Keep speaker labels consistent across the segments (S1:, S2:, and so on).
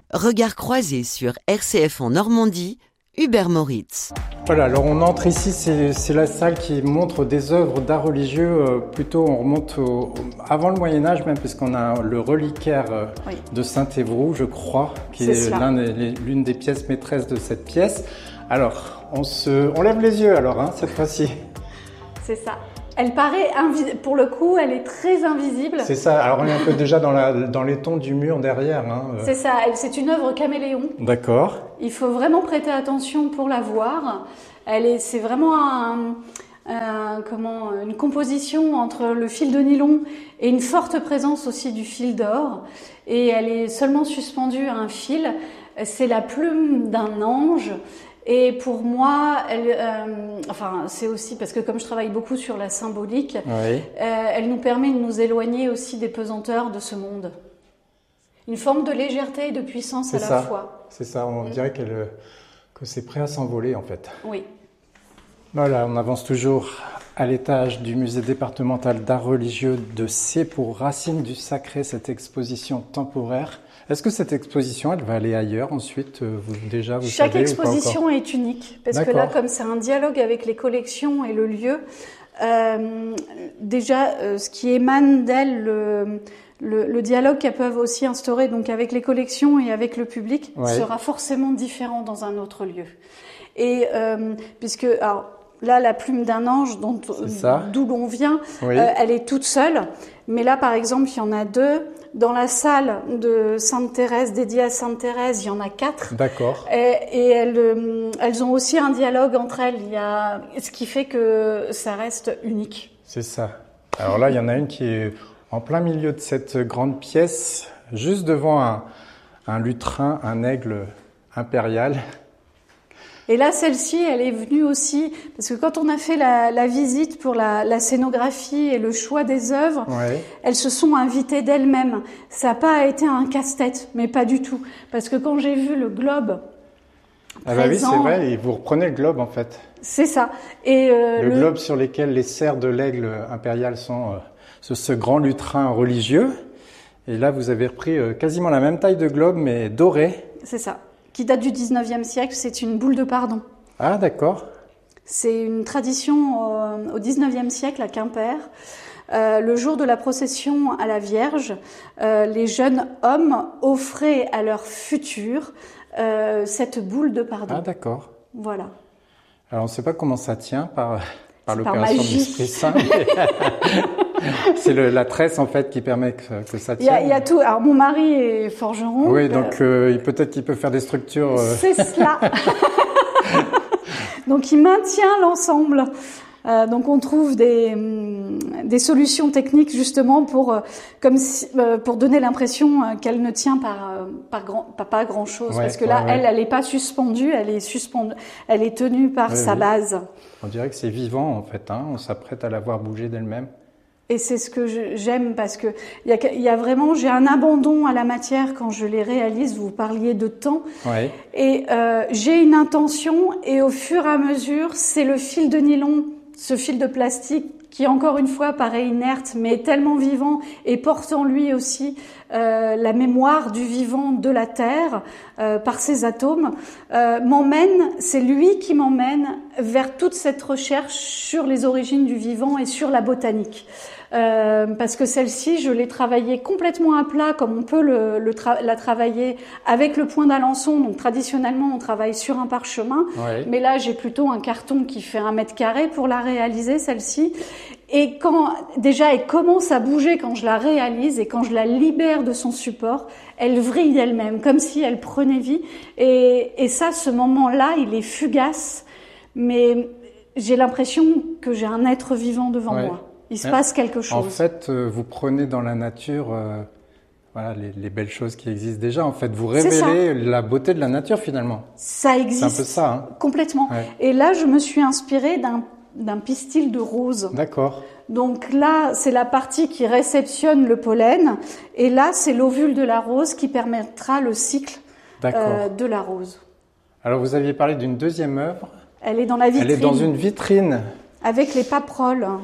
S1: Regard croisé sur RCF en Normandie, Hubert Moritz.
S2: Voilà, alors on entre ici, c'est la salle qui montre des œuvres d'art religieux, plutôt on remonte avant le Moyen-Âge même, puisqu'on a le reliquaire de Saint-Évroult, je crois, qui est l'une des pièces maîtresses de cette pièce. Alors, on lève les yeux alors, cette fois-ci.
S3: C'est ça. Elle paraît invisible, pour le coup, elle est très invisible.
S2: C'est ça, alors on est un peu déjà dans les tons du mur derrière.
S3: C'est ça, c'est une œuvre caméléon.
S2: D'accord.
S3: Il faut vraiment prêter attention pour la voir. C'est vraiment une composition entre le fil de nylon et une forte présence aussi du fil d'or. Et elle est seulement suspendue à un fil. C'est la plume d'un ange. Et pour moi, c'est aussi parce que comme je travaille beaucoup sur la symbolique, elle nous permet de nous éloigner aussi des pesanteurs de ce monde. Une forme de légèreté et de puissance à la fois.
S2: C'est ça, on dirait que c'est prêt à s'envoler en fait.
S3: Oui.
S2: Voilà, on avance toujours à l'étage du musée départemental d'art religieux de Sées pour Racines du Sacré, cette exposition temporaire. Est-ce que cette exposition, elle va aller ailleurs ensuite
S3: Chaque exposition est unique, parce que là, comme c'est un dialogue avec les collections et le lieu, ce qui émane d'elle, le dialogue qu'elles peuvent aussi instaurer donc avec les collections et avec le public sera forcément différent dans un autre lieu. Et là, la plume d'un ange, d'où l'on vient, elle est toute seule. Mais là, par exemple, il y en a deux. Dans la salle de Sainte-Thérèse, dédiée à Sainte-Thérèse, il y en a 4.
S2: D'accord.
S3: Et elles ont aussi un dialogue entre elles. Ce qui fait que ça reste unique.
S2: C'est ça. Alors là, il y en a une qui est en plein milieu de cette grande pièce, juste devant un lutrin, un aigle impérial.
S3: Et là, celle-ci, elle est venue aussi, parce que quand on a fait la visite pour la scénographie et le choix des œuvres, elles se sont invitées d'elles-mêmes. Ça n'a pas été un casse-tête, mais pas du tout. Parce que quand j'ai vu le globe présent...
S2: oui, c'est vrai, et vous reprenez le globe en fait.
S3: C'est ça. Et
S2: le globe sur lequel les serres de l'aigle impérial sont ce grand lutrin religieux. Et là, vous avez repris quasiment la même taille de globe, mais doré.
S3: C'est ça. Qui date du 19e siècle, c'est une boule de pardon.
S2: Ah, d'accord.
S3: C'est une tradition au 19e siècle à Quimper. Le jour de la procession à la Vierge, les jeunes hommes offraient à leur futur cette boule de pardon.
S2: Ah, d'accord.
S3: Voilà.
S2: Alors, on ne sait pas comment ça tient par l'opération de l'Esprit Saint. C'est la tresse en fait qui permet que ça tienne.
S3: Il y a tout. Alors mon mari est forgeron.
S2: Oui, donc peut-être qu'il peut faire des structures.
S3: C'est cela. Donc il maintient l'ensemble. Donc on trouve des solutions techniques justement pour donner l'impression qu'elle ne tient pas grand chose, parce que là elle est pas suspendue, elle est tenue par sa base.
S2: On dirait que c'est vivant en fait. On s'apprête à la voir bouger d'elle-même.
S3: Et c'est ce que j'aime, parce que y a vraiment, j'ai un abandon à la matière quand je les réalise. Vous parliez de temps. Et j'ai une intention, et au fur et à mesure, c'est le fil de nylon, ce fil de plastique qui encore une fois paraît inerte mais est tellement vivant et porte en lui aussi la mémoire du vivant de la Terre par ses atomes, c'est lui qui m'emmène vers toute cette recherche sur les origines du vivant et sur la botanique. Parce que celle-ci, je l'ai travaillée complètement à plat, comme on peut la travailler avec le point d'Alençon. Donc traditionnellement, on travaille sur un parchemin, mais là, j'ai plutôt un carton qui fait 1 mètre carré pour la réaliser, celle-ci. Et quand déjà elle commence à bouger, quand je la réalise et quand je la libère de son support, elle vrille d'elle-même, comme si elle prenait vie. Et ça, ce moment-là, il est fugace, mais j'ai l'impression que j'ai un être vivant devant moi. Il se passe quelque chose.
S2: En fait, vous prenez dans la nature les belles choses qui existent déjà. En fait, vous révélez la beauté de la nature finalement.
S3: Ça existe.
S2: C'est un peu ça.
S3: Complètement. Et là, je me suis inspirée d'un pistil de rose.
S2: D'accord.
S3: Donc là, c'est la partie qui réceptionne le pollen. Et là, c'est l'ovule de la rose qui permettra le cycle de la rose.
S2: Alors, vous aviez parlé d'une deuxième œuvre.
S3: Elle est dans la vitrine.
S2: Elle est dans une vitrine.
S3: Avec les paperoles.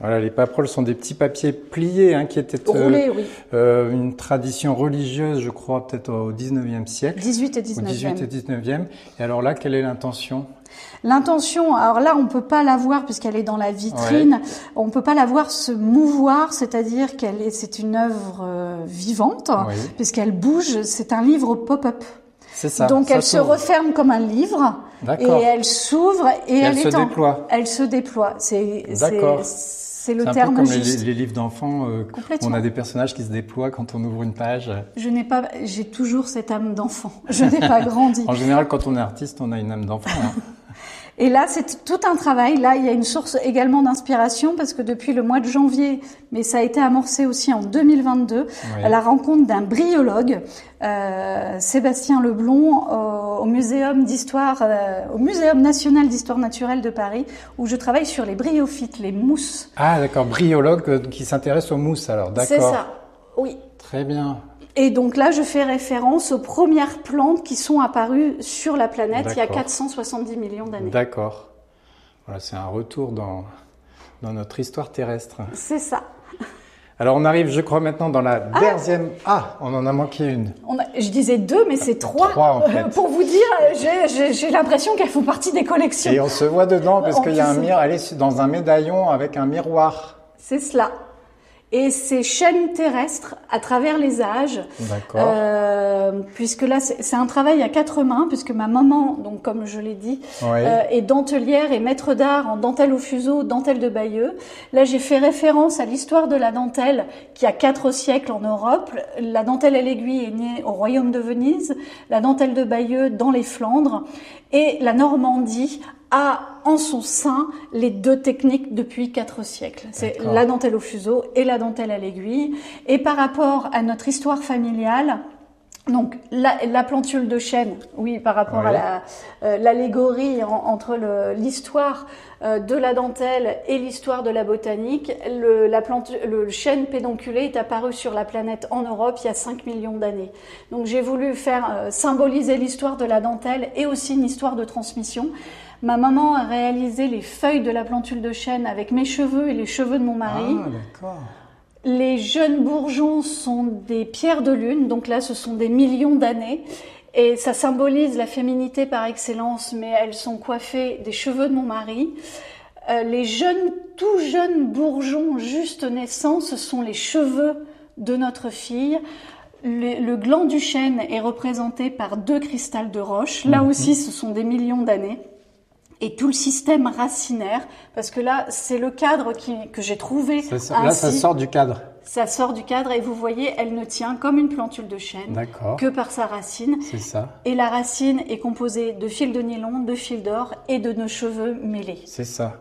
S2: Voilà, les paperoles sont des petits papiers pliés qui étaient
S3: roulés, oui.
S2: Une tradition religieuse, je crois, peut-être au 19e siècle.
S3: 18 et 19e.
S2: Au 18 et 19e. Et alors là, quelle est l'intention ?
S3: L'intention, alors là, on peut pas la voir puisqu'elle est dans la vitrine. Ouais. On peut pas la voir se mouvoir, c'est-à-dire c'est une œuvre vivante, oui. Puisqu'elle bouge. C'est un livre pop-up.
S2: C'est ça.
S3: Donc elle se referme comme un livre.
S2: D'accord.
S3: Et elle s'ouvre et
S2: elle se déploie.
S3: Elle se déploie.
S2: D'accord.
S3: C'est le terme
S2: un peu comme
S3: juste.
S2: les livres d'enfants. On a des personnages qui se déploient quand on ouvre une page.
S3: J'ai toujours cette âme d'enfant. Je n'ai pas grandi.
S2: En général, quand on est artiste, on a une âme d'enfant.
S3: Et là, c'est tout un travail. Là, il y a une source également d'inspiration parce que depuis le mois de janvier, mais ça a été amorcé aussi en 2022, à la rencontre d'un bryologue, Sébastien Leblond, au Muséum national d'histoire naturelle de Paris, où je travaille sur les bryophytes, les mousses.
S2: Ah, d'accord. Bryologue qui s'intéresse aux mousses, alors. D'accord.
S3: C'est ça. Oui.
S2: Très bien.
S3: Et donc là, je fais référence aux premières plantes qui sont apparues sur la planète il y a 470 millions d'années.
S2: D'accord. Voilà, c'est un retour dans notre histoire terrestre.
S3: C'est ça.
S2: Alors on arrive, je crois, maintenant dans la deuxième... Ah, on en a manqué une.
S3: Je disais 2, mais c'est 3.
S2: 3 en fait.
S3: Pour vous dire, j'ai l'impression qu'elles font partie des collections.
S2: Et on se voit dedans parce qu'il y a un elle est dans un médaillon avec un miroir.
S3: C'est cela. Et ces chaînes terrestres à travers les âges.
S2: D'accord.
S3: Puisque là, c'est un travail à 4 mains, puisque ma maman, donc comme je l'ai dit, est dentelière et maître d'art en dentelle au fuseau, dentelle de Bayeux. Là, j'ai fait référence à l'histoire de la dentelle qui a 4 siècles en Europe. La dentelle à l'aiguille est née au royaume de Venise, la dentelle de Bayeux dans les Flandres, et la Normandie a en son sein les 2 techniques depuis 4 siècles. C'est la dentelle au fuseau et la dentelle à l'aiguille. Et par rapport à notre histoire familiale, donc la plantule de chêne, oui, par rapport à l'allégorie entre l'histoire de la dentelle et l'histoire de la botanique, le chêne pédonculé est apparu sur la planète en Europe il y a 5 millions d'années. Donc j'ai voulu faire symboliser l'histoire de la dentelle et aussi une histoire de transmission. Ma maman a réalisé les feuilles de la plantule de chêne avec mes cheveux et les cheveux de mon mari.
S2: Ah, d'accord.
S3: Les jeunes bourgeons sont des pierres de lune, donc là ce sont des millions d'années. Et ça symbolise la féminité par excellence, mais elles sont coiffées des cheveux de mon mari. Les tout jeunes bourgeons juste naissants, ce sont les cheveux de notre fille. Le gland du chêne est représenté par 2 cristals de roche. Là aussi, ce sont des millions d'années. Et tout le système racinaire, parce que là, c'est le cadre que j'ai trouvé.
S2: Là, ça sort du cadre.
S3: Ça sort du cadre et vous voyez, elle ne tient comme une plantule de chêne que par sa racine.
S2: C'est ça.
S3: Et la racine est composée de fils de nylon, de fils d'or et de nos cheveux mêlés.
S2: C'est ça.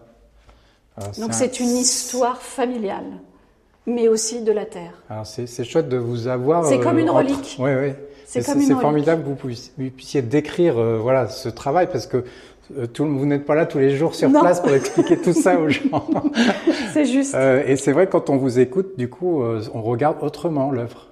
S3: Donc c'est une histoire familiale, mais aussi de la terre.
S2: Alors c'est chouette de vous avoir.
S3: C'est comme une relique.
S2: Oui, oui. C'est formidable que vous puissiez décrire ce travail parce que vous n'êtes pas là tous les jours sur place pour expliquer tout ça aux gens.
S3: C'est juste.
S2: Et c'est vrai, quand on vous écoute, du coup, on regarde autrement l'œuvre.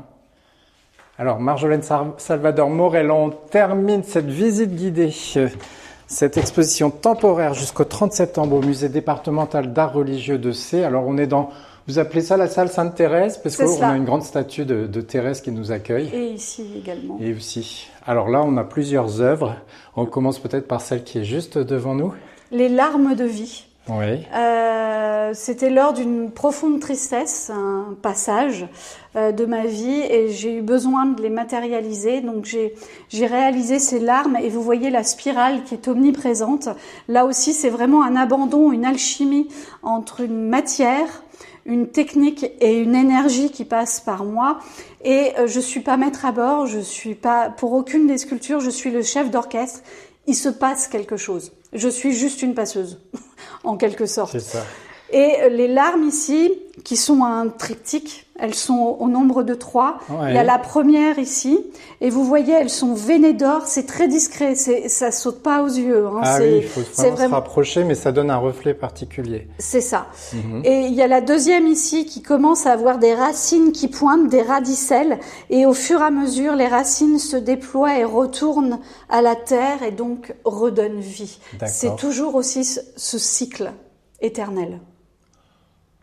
S2: Alors, Marjolaine Salvador Morel, on termine cette visite guidée, cette exposition temporaire jusqu'au 30 septembre au musée départemental d'art religieux de Sées. Alors, on est vous appelez ça la salle Sainte-Thérèse parce qu'on a une grande statue de Thérèse qui nous accueille.
S3: Et ici également.
S2: Et aussi. Alors là, on a plusieurs œuvres. On commence peut-être par celle qui est juste devant nous.
S3: Les larmes de vie.
S2: Oui.
S3: C'était lors d'une profonde tristesse, un passage de ma vie, et j'ai eu besoin de les matérialiser. Donc j'ai réalisé ces larmes, et vous voyez la spirale qui est omniprésente. Là aussi, c'est vraiment un abandon, une alchimie entre une matière, une technique et une énergie qui passe par moi. Et je suis pas maître à bord, je suis pas, pour aucune des sculptures, je suis le chef d'orchestre. Il se passe quelque chose. Je suis juste une passeuse, en quelque sorte.
S2: C'est ça.
S3: Et les larmes ici, qui sont un triptyque, elles sont au nombre de 3. Ouais. Il y a la première ici, et vous voyez, elles sont veinées d'or. C'est très discret, ça saute pas aux yeux.
S2: Ah oui, il faut vraiment se rapprocher, mais ça donne un reflet particulier.
S3: C'est ça. Et il y a la deuxième ici qui commence à avoir des racines qui pointent, des radicelles, et au fur et à mesure, les racines se déploient et retournent à la terre et donc redonnent vie. C'est toujours aussi ce cycle éternel.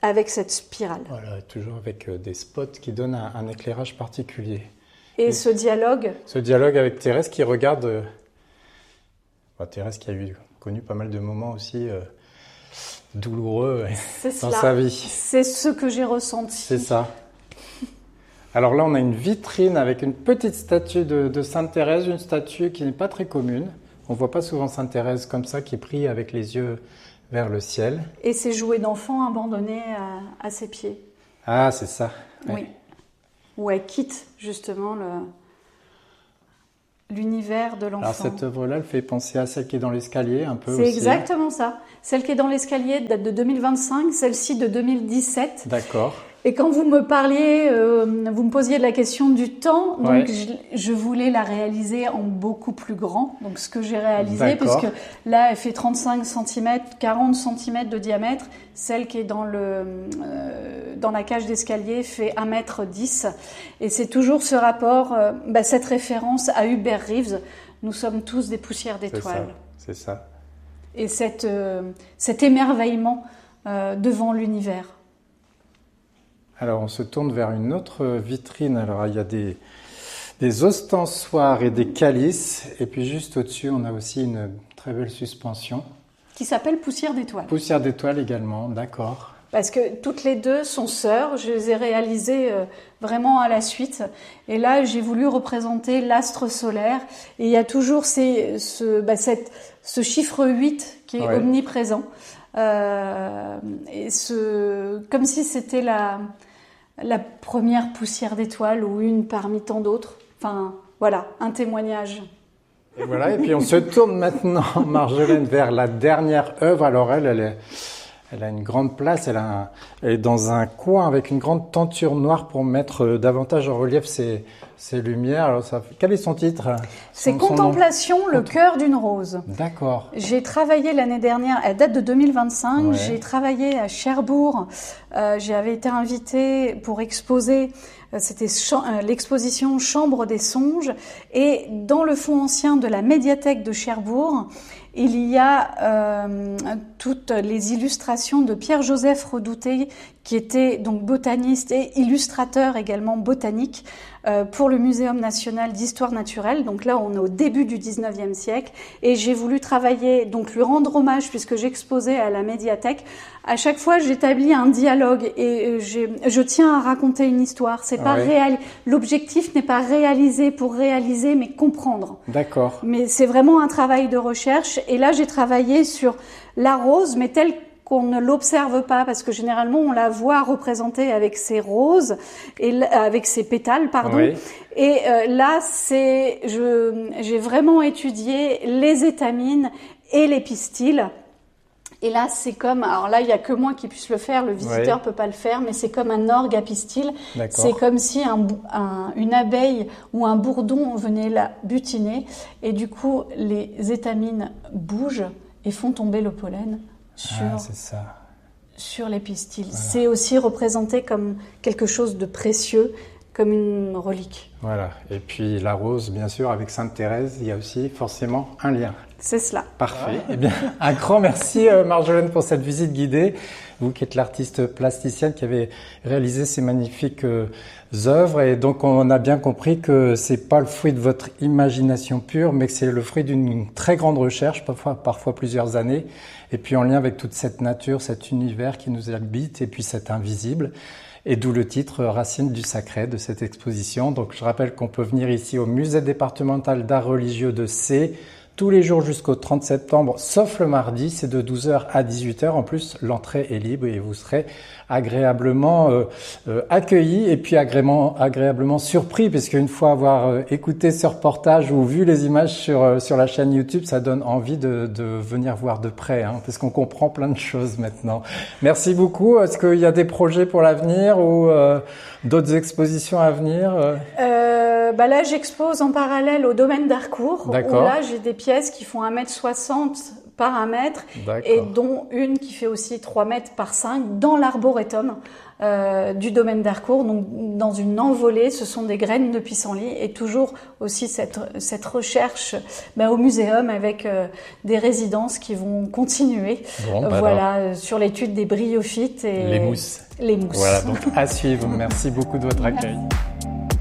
S3: avec cette spirale.
S2: Voilà, toujours avec des spots qui donnent un éclairage particulier.
S3: Et ce dialogue
S2: avec Thérèse qui regarde... Thérèse qui a connu pas mal de moments aussi douloureux dans sa vie.
S3: C'est ce que j'ai ressenti.
S2: C'est ça. Alors là, on a une vitrine avec une petite statue de Sainte Thérèse, une statue qui n'est pas très commune. On ne voit pas souvent Sainte Thérèse comme ça, qui est prise avec les yeux vers le ciel.
S3: Et ses jouets d'enfant abandonnés à ses pieds.
S2: Ah, c'est ça.
S3: Oui.
S2: Ouais.
S3: Où elle quitte justement l'univers de l'enfant.
S2: Alors cette œuvre-là, elle fait penser à celle qui est dans l'escalier un peu
S3: aussi.
S2: C'est
S3: exactement ça. Celle qui est dans l'escalier date de 2025, celle-ci de 2017.
S2: D'accord.
S3: Et quand vous me parliez, vous me posiez la question du temps, donc je voulais la réaliser en beaucoup plus grand. Donc ce que j'ai réalisé, parce que là, elle fait 35 cm, 40 cm de diamètre. Celle qui est dans la cage d'escalier fait 1,10 m. Et c'est toujours ce rapport, cette référence à Hubert Reeves. Nous sommes tous des poussières d'étoiles.
S2: C'est ça.
S3: Et cet émerveillement devant l'univers.
S2: Alors, on se tourne vers une autre vitrine. Alors, il y a des ostensoirs et des calices. Et puis, juste au-dessus, on a aussi une très belle suspension.
S3: Qui s'appelle Poussière d'étoiles.
S2: Poussière d'étoiles également, d'accord.
S3: Parce que toutes les deux sont sœurs. Je les ai réalisées vraiment à la suite. Et là, j'ai voulu représenter l'astre solaire. Et il y a toujours ce chiffre 8 qui est omniprésent. Et comme si c'était la première poussière d'étoiles ou une parmi tant d'autres. Enfin, voilà, un témoignage.
S2: Et voilà, et puis on se tourne maintenant, Marjolaine, vers la dernière œuvre. Alors elle a une grande place, elle est dans un coin avec une grande tenture noire pour mettre davantage en relief ses lumières. Alors quel est son titre?
S3: C'est Contemplation, le cœur d'une rose.
S2: D'accord.
S3: J'ai travaillé l'année dernière, elle date de 2025, j'ai travaillé à Cherbourg. J'avais été invitée pour exposer, c'était l'exposition Chambre des songes. Et dans le fonds ancien de la médiathèque de Cherbourg, il y a toutes les illustrations de Pierre-Joseph Redouté, qui était donc botaniste et illustrateur également botanique pour le Muséum national d'histoire naturelle. Donc là, on est au début du 19e siècle. Et j'ai voulu travailler, donc lui rendre hommage, puisque j'exposais à la médiathèque. À chaque fois, j'établis un dialogue et je tiens à raconter une histoire. C'est pas l'objectif n'est pas réaliser pour réaliser, mais comprendre.
S2: D'accord.
S3: Mais c'est vraiment un travail de recherche. Et là, j'ai travaillé sur la rose, mais telle qu'on ne l'observe pas, parce que généralement on la voit représentée avec ses roses et avec ses pétales, pardon. Oui. Et là, j'ai vraiment étudié les étamines et les pistils. Et là, c'est comme, alors là, il y a que moi qui puisse le faire, le visiteur peut pas le faire, mais c'est comme un orgue à pistil. C'est comme si une abeille ou un bourdon venait la butiner, et du coup, les étamines bougent et font tomber le pollen sur les pistils. Voilà. C'est aussi représenté comme quelque chose de précieux, comme une relique.
S2: Voilà. Et puis la rose, bien sûr, avec Sainte Thérèse, il y a aussi forcément un lien.
S3: C'est cela.
S2: Parfait. Eh bien, un grand merci Marjolaine pour cette visite guidée. Vous qui êtes l'artiste plasticienne qui avait réalisé ces magnifiques œuvres. Et donc, on a bien compris que c'est pas le fruit de votre imagination pure, mais que c'est le fruit d'une très grande recherche, parfois plusieurs années. Et puis, en lien avec toute cette nature, cet univers qui nous habite et puis cet invisible. Et d'où le titre Racines du sacré de cette exposition. Donc, je rappelle qu'on peut venir ici au Musée départemental d'art religieux de C tous les jours jusqu'au 30 septembre, sauf le mardi, c'est de 12h à 18h. En plus, l'entrée est libre et vous serez agréablement accueillis et puis agréablement surpris, puisque une fois avoir écouté ce reportage ou vu les images sur la chaîne YouTube, ça donne envie de venir voir de près, parce qu'on comprend plein de choses maintenant. Merci beaucoup. Est-ce qu'il y a des projets pour l'avenir ou d'autres expositions à venir
S3: Là, j'expose en parallèle au domaine d'Harcourt, où là, j'ai des pièces qui font 1,60 m par 1 mètre et dont une qui fait aussi 3 mètres par 5 dans l'arboretum du domaine d'Harcourt. Donc dans une envolée, ce sont des graines de pissenlit et toujours aussi cette recherche au muséum avec des résidences qui vont continuer sur l'étude des bryophytes et
S2: les mousses.
S3: Les mousses.
S2: Voilà, donc à suivre. Merci beaucoup de votre accueil.